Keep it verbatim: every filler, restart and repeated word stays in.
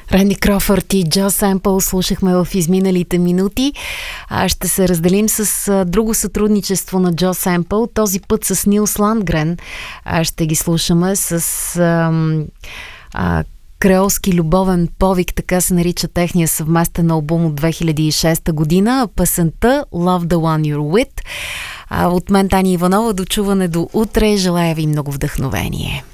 Ренди Кроуфърд и Джо Семпъл слушахме в изминалите минути. А ще се разделим с а, друго сътрудничество на Джо Семпъл, този път с Нилс Ландгрен. А, ще ги слушаме с а, а, креолски любовен повик, така се нарича техния съвместен албум от две хиляди и шеста година, песента Love the One You're With. А, от мен Таня Иванова, до чуване до утре. Желая ви много вдъхновение.